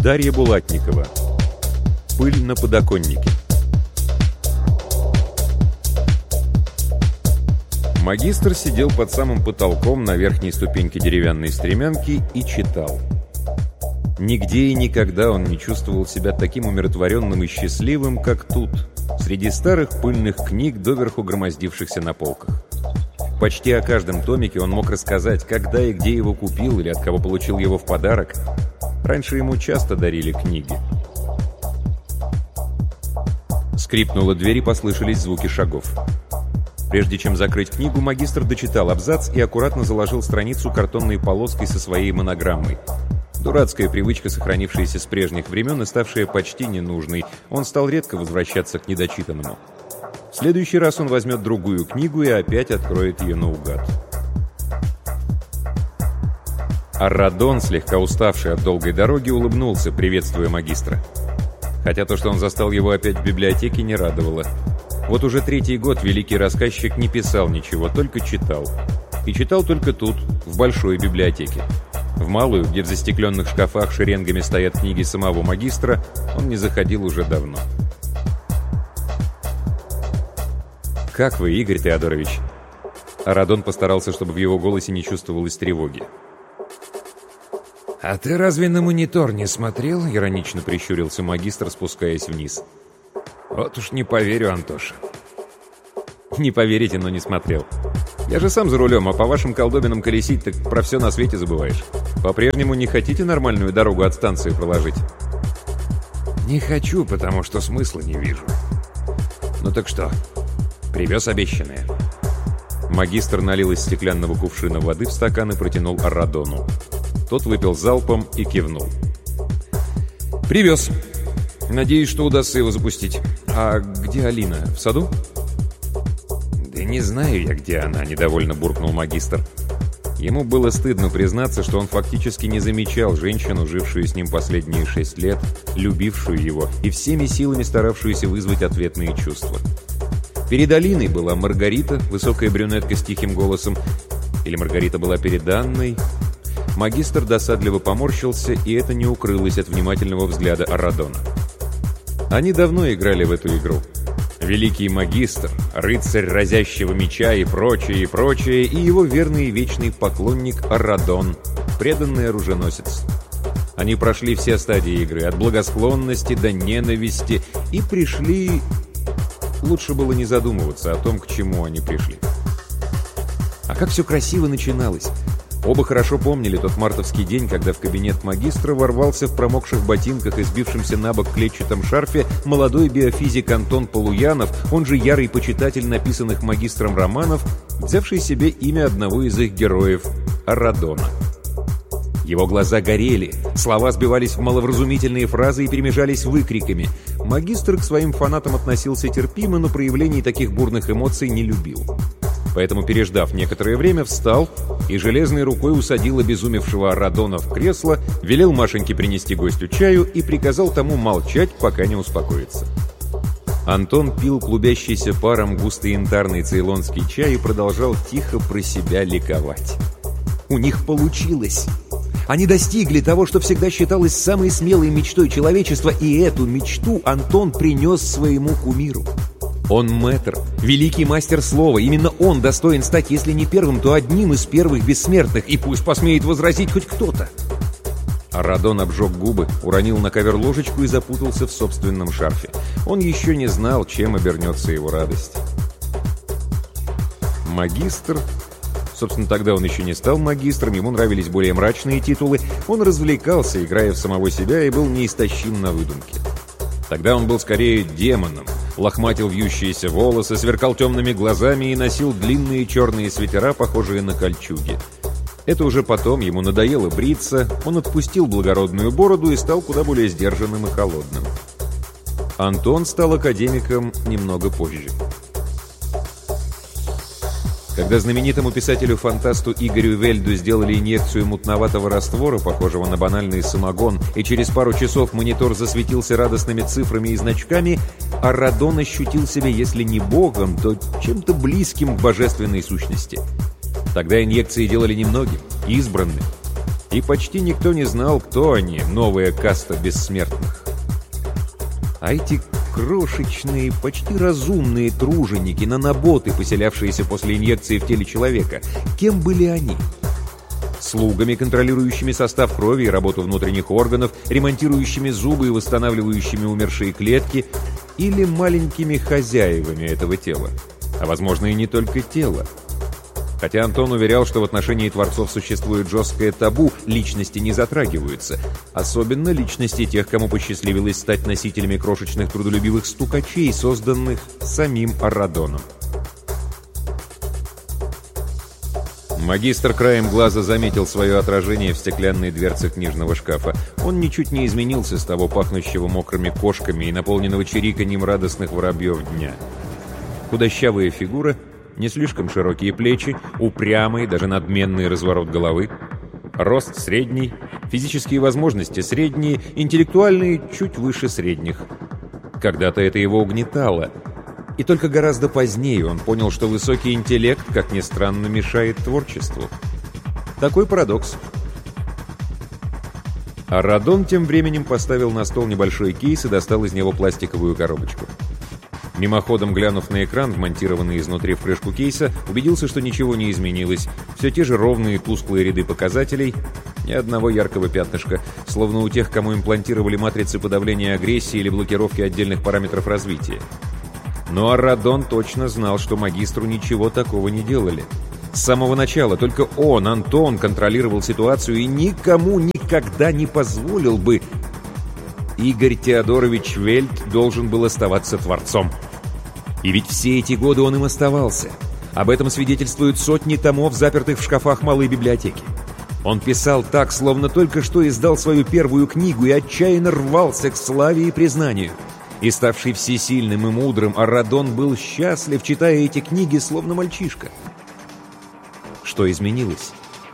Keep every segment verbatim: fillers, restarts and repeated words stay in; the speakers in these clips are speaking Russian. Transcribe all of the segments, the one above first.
Дарья Булатникова. «Пыль на подоконнике». Магистр сидел под самым потолком на верхней ступеньке деревянной стремянки и читал. Нигде и никогда он не чувствовал себя таким умиротворенным и счастливым, как тут, среди старых пыльных книг, доверху громоздившихся на полках. Почти о каждом томике он мог рассказать, когда и где его купил или от кого получил его в подарок. Раньше ему часто дарили книги. Скрипнула дверь, и послышались звуки шагов. Прежде чем закрыть книгу, магистр дочитал абзац и аккуратно заложил страницу картонной полоской со своей монограммой. Дурацкая привычка, сохранившаяся с прежних времен и ставшая почти ненужной. Он стал редко возвращаться к недочитанному. В следующий раз он возьмет другую книгу и опять откроет ее наугад. Аррадон, слегка уставший от долгой дороги, улыбнулся, приветствуя магистра. Хотя то, что он застал его опять в библиотеке, не радовало. Вот уже третий год великий рассказчик не писал ничего, только читал. И читал только тут, в большой библиотеке. В малую, где в застекленных шкафах шеренгами стоят книги самого магистра, он не заходил уже давно. «Как вы, Игорь Теодорович?» Аррадон постарался, чтобы в его голосе не чувствовалось тревоги. «А ты разве на монитор не смотрел?» — иронично прищурился магистр, спускаясь вниз. «Вот уж не поверю, Антоша». «Не поверите, но не смотрел. Я же сам за рулем, а по вашим колдобинам колесить, так про все на свете забываешь. По-прежнему не хотите нормальную дорогу от станции проложить?» «Не хочу, потому что смысла не вижу». «Ну так что, привез обещанное?» Магистр налил из стеклянного кувшина воды в стакан и протянул Аррадону. Тот выпил залпом и кивнул. «Привез. Надеюсь, что удастся его запустить. А где Алина? В саду?» «Да не знаю я, где она», — недовольно буркнул магистр. Ему было стыдно признаться, что он фактически не замечал женщину, жившую с ним последние шесть лет, любившую его и всеми силами старавшуюся вызвать ответные чувства. Перед Алиной была Маргарита, высокая брюнетка с тихим голосом. Или Маргарита была перед Анной? Магистр досадливо поморщился, и это не укрылось от внимательного взгляда Аррадона. Они давно играли в эту игру. Великий магистр, рыцарь разящего меча и прочее, и прочее, и его верный и вечный поклонник Аррадон, преданный оруженосец. Они прошли все стадии игры, от благосклонности до ненависти, и пришли... Лучше было не задумываться о том, к чему они пришли. А как все красиво начиналось! Оба хорошо помнили тот мартовский день, когда в кабинет магистра ворвался в промокших ботинках и сбившемся на бок клетчатом шарфе молодой биофизик Антон Полуянов, он же ярый почитатель написанных магистром романов, взявший себе имя одного из их героев – Аррадона. Его глаза горели, слова сбивались в маловразумительные фразы и перемежались выкриками. Магистр к своим фанатам относился терпимо, но проявлений таких бурных эмоций не любил. Поэтому, переждав некоторое время, встал и железной рукой усадил обезумевшего Аррадона в кресло, велел Машеньке принести гостю чаю и приказал тому молчать, пока не успокоится. Антон пил клубящийся паром густо-янтарный цейлонский чай и продолжал тихо про себя ликовать. У них получилось! Они достигли того, что всегда считалось самой смелой мечтой человечества, и эту мечту Антон принес своему кумиру. Он мэтр, великий мастер слова. Именно он достоин стать, если не первым, то одним из первых бессмертных. И пусть посмеет возразить хоть кто-то. Аррадон обжег губы, уронил на ковер ложечку и запутался в собственном шарфе. Он еще не знал, чем обернется его радость. Магистр... Собственно, тогда он еще не стал магистром, ему нравились более мрачные титулы. Он развлекался, играя в самого себя, и был неистощим на выдумке. Тогда он был скорее демоном, лохматил вьющиеся волосы, сверкал темными глазами и носил длинные черные свитера, похожие на кольчуги. Это уже потом ему надоело бриться, он отпустил благородную бороду и стал куда более сдержанным и холодным. Антон стал академиком немного позже. Когда знаменитому писателю-фантасту Игорю Вельду сделали инъекцию мутноватого раствора, похожего на банальный самогон, и через пару часов монитор засветился радостными цифрами и значками, Аррадон ощутил себя, если не богом, то чем-то близким к божественной сущности. Тогда инъекции делали немногим, избранным. И почти никто не знал, кто они, новая каста бессмертных. А эти крошечные, почти разумные труженики, наноботы, поселявшиеся после инъекции в теле человека, кем были они? Слугами, контролирующими состав крови и работу внутренних органов, ремонтирующими зубы и восстанавливающими умершие клетки, или маленькими хозяевами этого тела? А возможно, и не только тела. Хотя Антон уверял, что в отношении творцов существует жесткое табу, личности не затрагиваются. Особенно личности тех, кому посчастливилось стать носителями крошечных трудолюбивых стукачей, созданных самим Аррадоном. Магистр краем глаза заметил свое отражение в стеклянной дверце книжного шкафа. Он ничуть не изменился с того пахнущего мокрыми кошками и наполненного чириканьем радостных воробьев дня. Худощавая фигура, не слишком широкие плечи, упрямый, даже надменный разворот головы, рост средний, физические возможности средние, интеллектуальные чуть выше средних. Когда-то это его угнетало. И только гораздо позднее он понял, что высокий интеллект, как ни странно, мешает творчеству. Такой парадокс. Аррадон тем временем поставил на стол небольшой кейс и достал из него пластиковую коробочку. Мимоходом глянув на экран, вмонтированный изнутри в крышку кейса, убедился, что ничего не изменилось. Все те же ровные тусклые ряды показателей, ни одного яркого пятнышка, словно у тех, кому имплантировали матрицы подавления агрессии или блокировки отдельных параметров развития. Но Аррадон точно знал, что магистру ничего такого не делали. С самого начала только он, Антон, контролировал ситуацию и никому никогда не позволил бы... Игорь Теодорович Вельт должен был оставаться творцом. И ведь все эти годы он им оставался. Об этом свидетельствуют сотни томов, запертых в шкафах малой библиотеки. Он писал так, словно только что издал свою первую книгу и отчаянно рвался к славе и признанию. И ставший всесильным и мудрым, Аррадон был счастлив, читая эти книги, словно мальчишка. Что изменилось?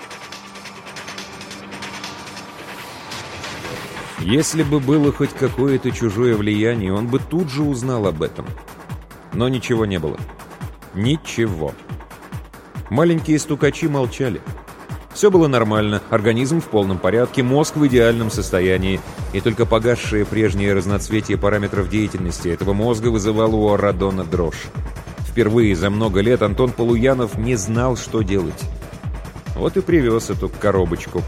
Если бы было хоть какое-то чужое влияние, он бы тут же узнал об этом. Но ничего не было. Ничего. Маленькие стукачи молчали. Все было нормально, организм в полном порядке, мозг в идеальном состоянии, и только погасшее прежнее разноцветие параметров деятельности этого мозга вызывало у Аррадона дрожь. Впервые за много лет Антон Полуянов не знал, что делать. Вот и привез эту коробочку.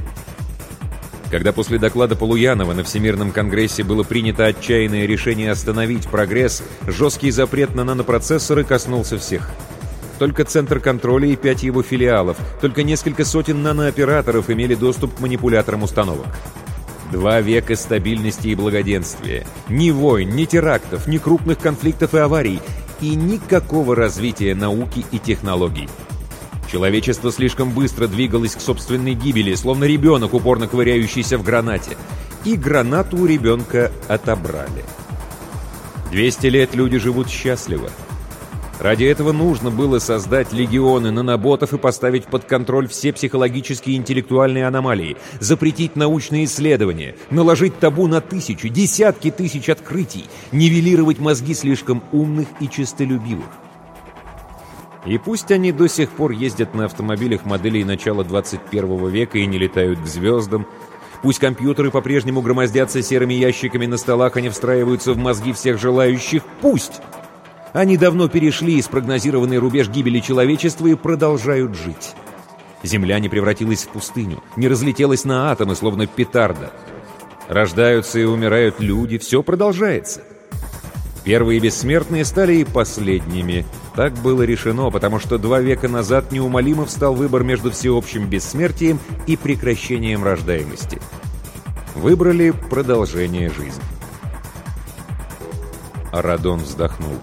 Когда после доклада Полуянова на Всемирном конгрессе было принято отчаянное решение остановить прогресс, жесткий запрет на нанопроцессоры коснулся всех. Только Центр контроля и пять его филиалов, только несколько сотен нанооператоров имели доступ к манипуляторам установок. Два века стабильности и благоденствия. Ни войн, ни терактов, ни крупных конфликтов и аварий. И никакого развития науки и технологий. Человечество слишком быстро двигалось к собственной гибели, словно ребенок, упорно ковыряющийся в гранате. И гранату у ребенка отобрали. двести лет люди живут счастливо. Ради этого нужно было создать легионы наноботов и поставить под контроль все психологические и интеллектуальные аномалии, запретить научные исследования, наложить табу на тысячи, десятки тысяч открытий, нивелировать мозги слишком умных и честолюбивых. И пусть они до сих пор ездят на автомобилях моделей начала двадцать первого века и не летают к звездам, пусть компьютеры по-прежнему громоздятся серыми ящиками на столах, они встраиваются в мозги всех желающих, пусть! Они давно перешли из спрогнозированный рубеж гибели человечества и продолжают жить. Земля не превратилась в пустыню, не разлетелась на атомы, словно петарда. Рождаются и умирают люди, все продолжается. Первые бессмертные стали и последними. Так было решено, потому что два века назад неумолимо встал выбор между всеобщим бессмертием и прекращением рождаемости. Выбрали продолжение жизни. Аррадон вздохнул.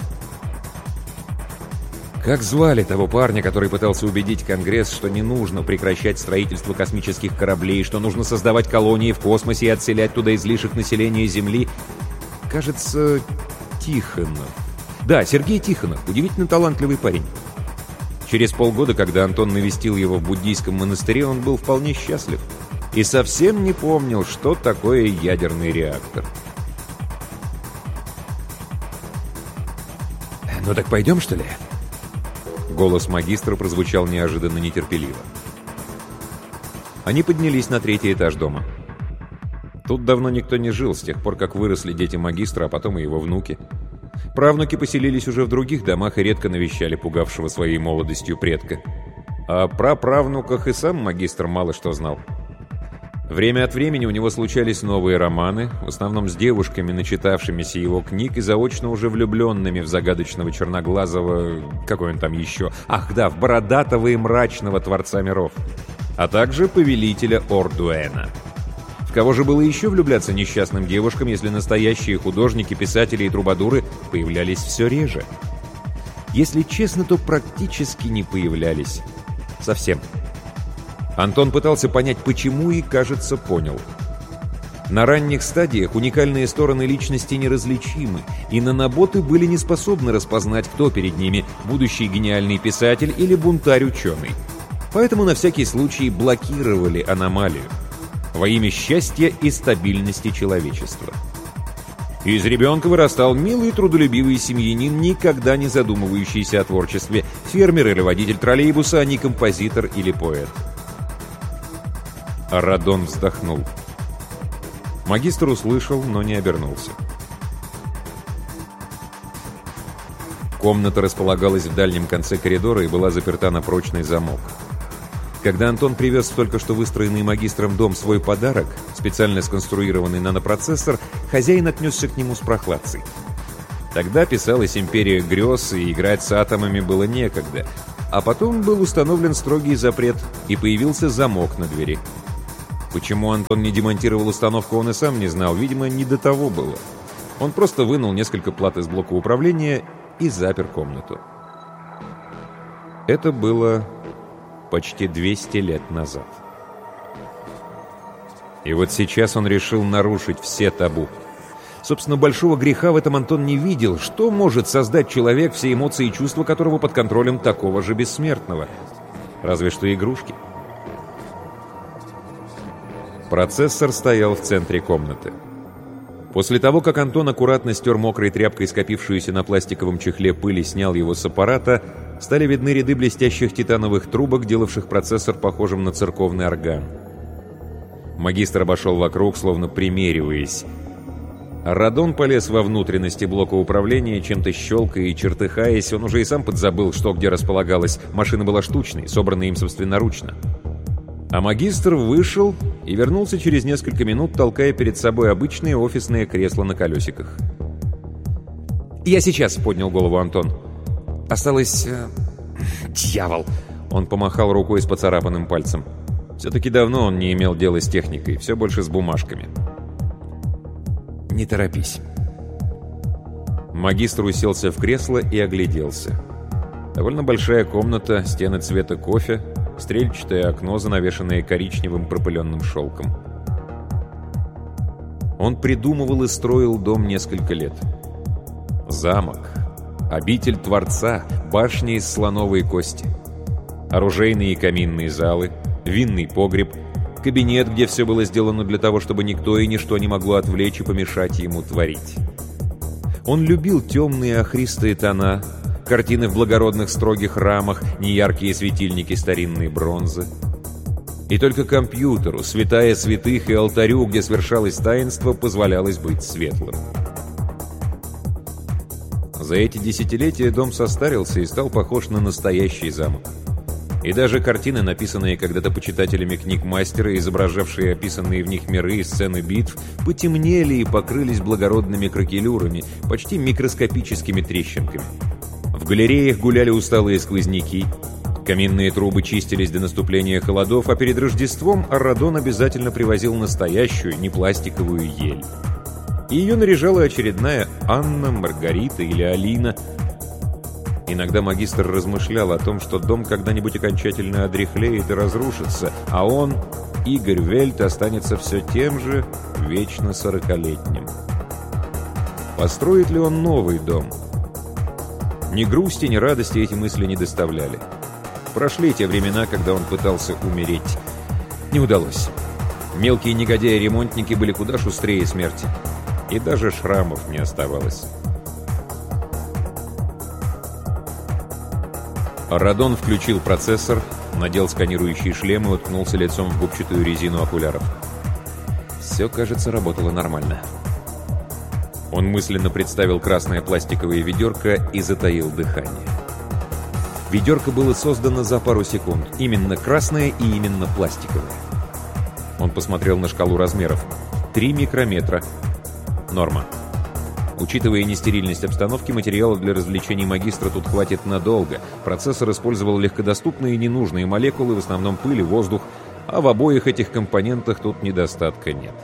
Как звали того парня, который пытался убедить Конгресс, что не нужно прекращать строительство космических кораблей, что нужно создавать колонии в космосе и отселять туда излишек населения Земли? Кажется, Тихонов. Да, Сергей Тихонов, удивительно талантливый парень. Через полгода, когда Антон навестил его в буддийском монастыре, он был вполне счастлив и совсем не помнил, что такое ядерный реактор. «Ну так пойдем, что ли?» Голос магистра прозвучал неожиданно нетерпеливо. Они поднялись на третий этаж дома. Тут давно никто не жил, с тех пор, как выросли дети магистра, а потом и его внуки. Правнуки поселились уже в других домах и редко навещали пугавшего своей молодостью предка. А про правнуках и сам магистр мало что знал. Время от времени у него случались новые романы, в основном с девушками, начитавшимися его книг и заочно уже влюбленными в загадочного черноглазого... Какой он там еще? Ах да, в бородатого и мрачного Творца миров. А также повелителя Ордуэна. В кого же было еще влюбляться несчастным девушкам, если настоящие художники, писатели и трубадуры появлялись все реже? Если честно, то практически не появлялись. Совсем. Антон пытался понять, почему, и, кажется, понял. На ранних стадиях уникальные стороны личности неразличимы, и наноботы были не способны распознать, кто перед ними – будущий гениальный писатель или бунтарь-ученый. Поэтому на всякий случай блокировали аномалию во имя счастья и стабильности человечества. Из ребенка вырастал милый и трудолюбивый семьянин, никогда не задумывающийся о творчестве, фермер или водитель троллейбуса, а не композитор или поэт. Радон вздохнул. Магистр услышал, но не обернулся. Комната располагалась в дальнем конце коридора и была заперта на прочный замок. Когда Антон привез в только что выстроенный магистром дом свой подарок, специально сконструированный нанопроцессор, хозяин отнесся к нему с прохладцей. Тогда писалась «Империя грез», и играть с атомами было некогда. А потом был установлен строгий запрет, и появился замок на двери. Почему Антон не демонтировал установку, он и сам не знал. Видимо, не до того было. Он просто вынул несколько плат из блока управления и запер комнату. Это было почти двести лет назад. И вот сейчас он решил нарушить все табу. Собственно, большого греха в этом Антон не видел. Что может создать человек, все эмоции и чувства которого под контролем такого же бессмертного? Разве что игрушки. Процессор стоял в центре комнаты. После того, как Антон аккуратно стер мокрой тряпкой скопившуюся на пластиковом чехле пыль и снял его с аппарата, стали видны ряды блестящих титановых трубок, делавших процессор похожим на церковный орган. Магистр обошел вокруг, словно примериваясь. Радон полез во внутренности блока управления, чем-то щелкая и чертыхаясь. Он уже и сам подзабыл, что где располагалось. Машина была штучной, собранной им собственноручно. А магистр вышел и вернулся через несколько минут, толкая перед собой обычные офисные кресла на колесиках. «Я сейчас», — поднял голову Антон. «Осталось... Э, дьявол!» Он помахал рукой с поцарапанным пальцем. Все-таки давно он не имел дела с техникой, все больше с бумажками. «Не торопись». Магистр уселся в кресло и огляделся. Довольно большая комната, стены цвета кофе, стрельчатое окно, занавешенное коричневым пропыленным шелком. Он придумывал и строил дом несколько лет. Замок, обитель Творца, башня из слоновой кости, оружейные и каминные залы, винный погреб, кабинет, где все было сделано для того, чтобы никто и ничто не могло отвлечь и помешать ему творить. Он любил темные охристые тона, картины в благородных строгих рамах, неяркие светильники старинной бронзы. И только компьютеру, святая святых и алтарю, где свершалось таинство, позволялось быть светлым. За эти десятилетия дом состарился и стал похож на настоящий замок. И даже картины, написанные когда-то почитателями книг мастера, изображавшие описанные в них миры и сцены битв, потемнели и покрылись благородными кракелюрами, почти микроскопическими трещинками. В галереях гуляли усталые сквозняки, каминные трубы чистились до наступления холодов, а перед Рождеством Радон обязательно привозил настоящую, не пластиковую ель. И ее наряжала очередная Анна, Маргарита или Алина. Иногда магистр размышлял о том, что дом когда-нибудь окончательно одряхлеет и разрушится, а он, Игорь Вельт, останется все тем же вечно сорокалетним. Построит ли он новый дом? Ни грусти, ни радости эти мысли не доставляли. Прошли те времена, когда он пытался умереть. Не удалось. Мелкие негодяи-ремонтники были куда шустрее смерти. И даже шрамов не оставалось. Радон включил процессор, надел сканирующий шлем и уткнулся лицом в губчатую резину окуляров. Все, кажется, работало нормально. Он мысленно представил красное пластиковое ведерко и затаил дыхание. Ведерко было создано за пару секунд. Именно красное и именно пластиковое. Он посмотрел на шкалу размеров. Три микрометра. Норма. Учитывая нестерильность обстановки, материала для развлечений магистра тут хватит надолго. Процессор использовал легкодоступные и ненужные молекулы, в основном пыль и воздух, а в обоих этих компонентах тут недостатка нет.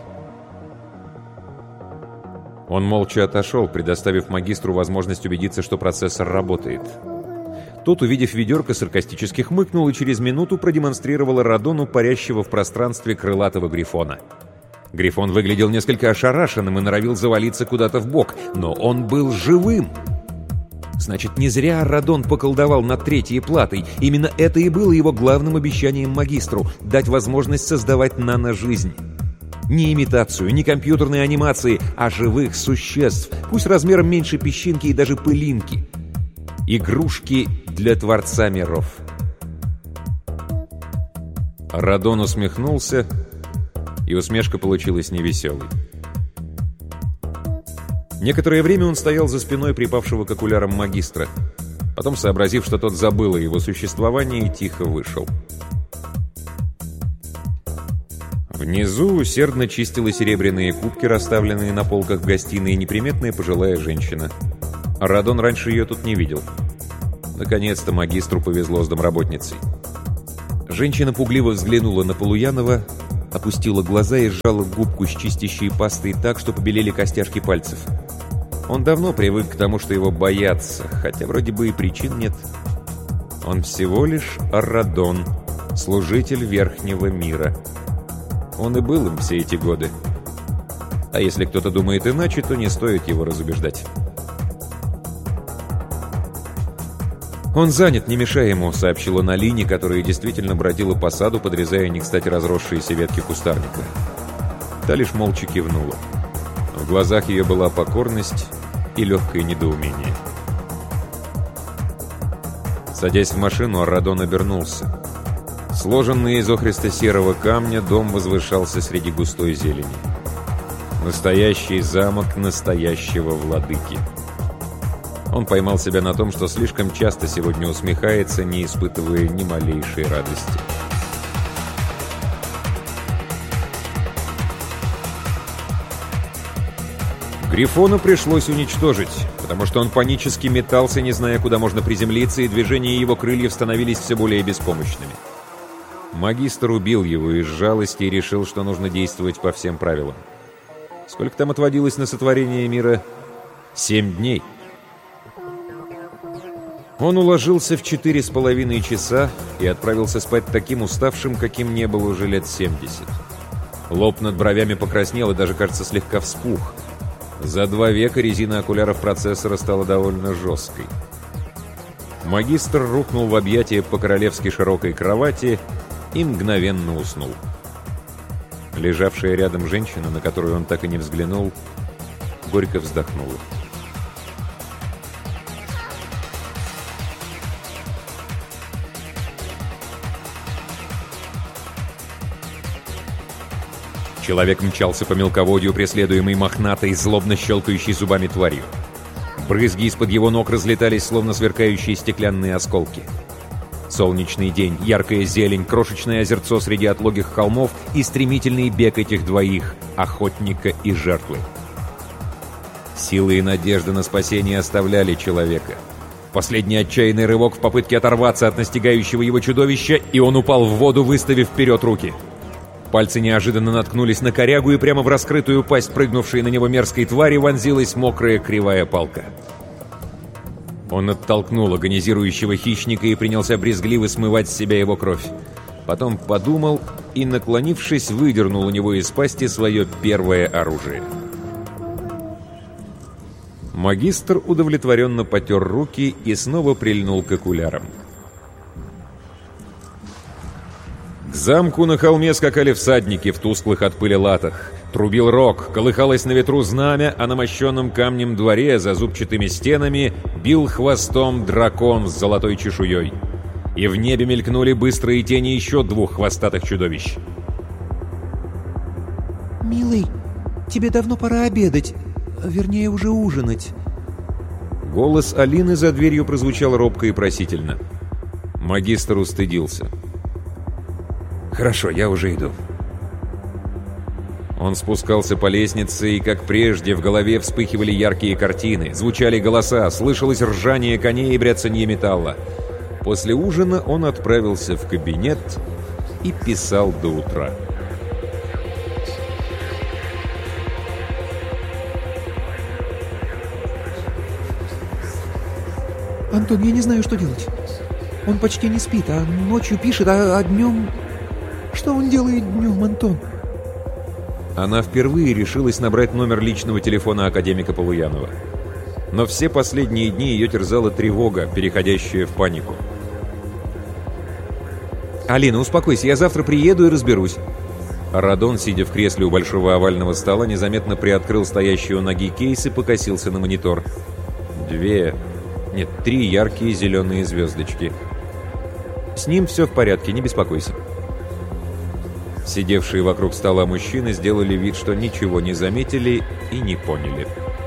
Он молча отошел, предоставив магистру возможность убедиться, что процессор работает. Тот, увидев ведерко, саркастически хмыкнул и через минуту продемонстрировал Радону парящего в пространстве крылатого грифона. Грифон выглядел несколько ошарашенным и норовил завалиться куда-то в бок, но он был живым. Значит, не зря Радон поколдовал над третьей платой. Именно это и было его главным обещанием магистру — дать возможность создавать нано-жизнь. Не имитацию, не компьютерные анимации, а живых существ, пусть размером меньше песчинки и даже пылинки. Игрушки для Творца миров. Радон усмехнулся, и усмешка получилась невеселой. Некоторое время он стоял за спиной припавшего к окулярам магистра. Потом, сообразив, что тот забыл о его существовании, тихо вышел. Внизу усердно чистила серебряные кубки, расставленные на полках в гостиной, неприметная пожилая женщина. Радон раньше ее тут не видел. Наконец-то магистру повезло с домработницей. Женщина пугливо взглянула на Полуянова, опустила глаза и сжала губку с чистящей пастой так, что побелели костяшки пальцев. Он давно привык к тому, что его боятся, хотя вроде бы и причин нет. Он всего лишь Радон, служитель Верхнего мира. Он и был им все эти годы. А если кто-то думает иначе, то не стоит его разубеждать. «Он занят, не мешай ему», — сообщила Налине, которая действительно бродила по саду, подрезая не кстати разросшиеся ветки кустарника. Та лишь молча кивнула. В глазах ее была покорность и легкое недоумение. Садясь в машину, Радон обернулся. Сложенный из охристо-серого камня, дом возвышался среди густой зелени. Настоящий замок настоящего владыки. Он поймал себя на том, что слишком часто сегодня усмехается, не испытывая ни малейшей радости. Грифона пришлось уничтожить, потому что он панически метался, не зная, куда можно приземлиться, и движения его крыльев становились все более беспомощными. Магистр убил его из жалости и решил, что нужно действовать по всем правилам. Сколько там отводилось на сотворение мира? Семь дней. Он уложился в четыре с половиной часа и отправился спать таким уставшим, каким не был уже лет семьдесят. Лоб над бровями покраснел и даже, кажется, слегка вспух. За два века резина окуляров процессора стала довольно жесткой. Магистр рухнул в объятия по-королевски широкой кровати и мгновенно уснул. Лежавшая рядом женщина, на которую он так и не взглянул, горько вздохнула. Человек мчался по мелководью, преследуемый мохнатой, злобно щелкающей зубами тварью. Брызги из-под его ног разлетались, словно сверкающие стеклянные осколки. Солнечный день, яркая зелень, крошечное озерцо среди отлогих холмов и стремительный бег этих двоих — охотника и жертвы. Силы и надежда на спасение оставляли человека. Последний отчаянный рывок в попытке оторваться от настигающего его чудовища, и он упал в воду, выставив вперед руки. Пальцы неожиданно наткнулись на корягу, и прямо в раскрытую пасть прыгнувшей на него мерзкой твари вонзилась мокрая кривая палка. Он оттолкнул агонизирующего хищника и принялся брезгливо смывать с себя его кровь. Потом подумал и, наклонившись, выдернул у него из пасти свое первое оружие. Магистр удовлетворенно потер руки и снова прильнул к окулярам. К замку на холме скакали всадники в тусклых от пыли латах. Трубил рог, колыхалось на ветру знамя, а на мощенном камнем дворе за зубчатыми стенами бил хвостом дракон с золотой чешуей. и в небе мелькнули быстрые тени еще двух хвостатых чудовищ. «Милый, тебе давно пора обедать, вернее, уже ужинать». Голос Алины за дверью прозвучал робко и просительно. Магистр устыдился. «Хорошо, я уже иду». Он спускался по лестнице, и, как прежде, в голове вспыхивали яркие картины, звучали голоса, слышалось ржание коней и бряцанье металла. После ужина он отправился в кабинет и писал до утра. «Антон, я не знаю, что делать. Он почти не спит, а ночью пишет, а, а днем... Что он делает днем, Антон?» Она впервые решилась набрать номер личного телефона академика Полуянова. Но все последние дни ее терзала тревога, переходящая в панику. «Алина, успокойся, я завтра приеду и разберусь». Радон, сидя в кресле у большого овального стола, незаметно приоткрыл стоящий у ноги кейс и покосился на монитор. Две... Нет, три яркие зеленые звездочки. «С ним все в порядке, не беспокойся». Сидевшие вокруг стола мужчины сделали вид, что ничего не заметили и не поняли.